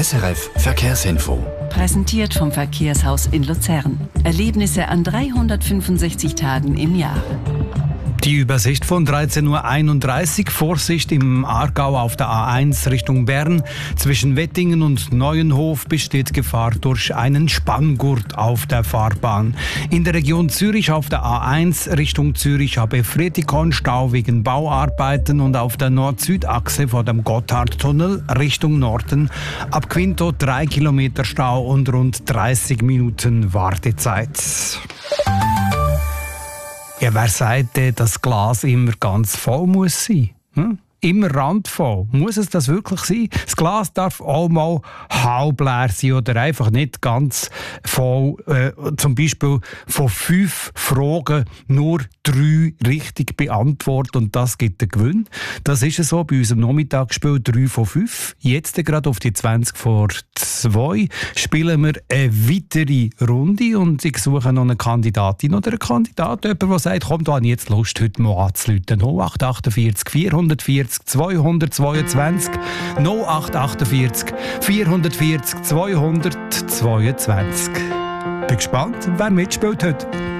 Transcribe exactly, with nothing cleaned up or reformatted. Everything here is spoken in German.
S R F Verkehrsinfo. Präsentiert vom Verkehrshaus in Luzern. Erlebnisse an dreihundertfünfundsechzig Tagen im Jahr. Die Übersicht von dreizehn Uhr einunddreißig. Vorsicht im Aargau auf der A eins Richtung Bern. Zwischen Wettingen und Neuenhof besteht Gefahr durch einen Spanngurt auf der Fahrbahn. In der Region Zürich auf der A eins Richtung Zürich habe Fretikon Stau wegen Bauarbeiten und auf der Nord-Süd-Achse vor dem Gotthardtunnel Richtung Norden ab Quinto drei Kilometer Stau und rund dreißig Minuten Wartezeit. Ja, wer sagt denn, dass das Glas immer ganz voll muss sein? Hm? Immer randvoll. Muss es das wirklich sein? Das Glas darf auch mal halb leer sein oder einfach nicht ganz voll. Äh, zum Beispiel von fünf Fragen nur drei richtig beantwortet und das gibt den Gewinn. Das ist es so bei unserem Nachmittagsspiel drei von fünf. Jetzt gerade auf die zwanzig vor zwei spielen wir eine weitere Runde und ich suche noch eine Kandidatin oder einen Kandidaten, jemand, der sagt, komm, da habe ich jetzt Lust, heute mal anzurufen. null acht achtundvierzig vierhundertvierzig zweihundertzweiundzwanzig null acht achtundvierzig vierhundertvierzig zweihundertzweiundzwanzig. Bin gespannt, wer mitspielt heute.